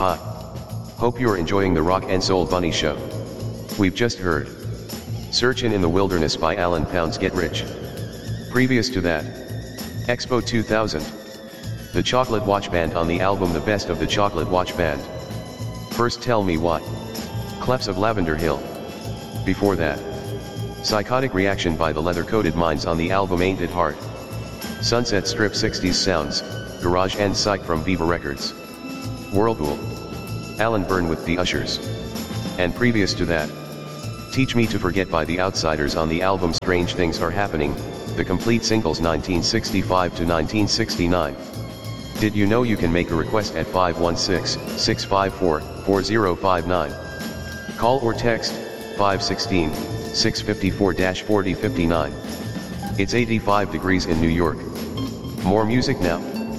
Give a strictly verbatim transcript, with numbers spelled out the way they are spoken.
Hi. Hope you're enjoying the Rock and Soul Bunny Show. We've just heard Searchin' in the Wilderness by Alan Pound's Get Rich. Previous to that, Expo two thousand. The Chocolate Watch Band on the album The Best of the Chocolate Watch Band. First Tell Me What. Clefs of Lavender Hill. Before that, Psychotic Reaction by the Leather Coated Minds on the album Ain't It Hard. Sunset Strip sixties Sounds, Garage and Psych from Viva Records. Whirlpool. Alan Byrne with The Ushers. And previous to that, Teach Me to Forget by The Outsiders on the album Strange Things Are Happening, the complete singles nineteen sixty-five to nineteen sixty-nine. Did you know you can make a request at five one six, six five four, four zero five nine? Call or text, five one six, six five four, four zero five nine. It's eighty-five degrees in New York. More music now.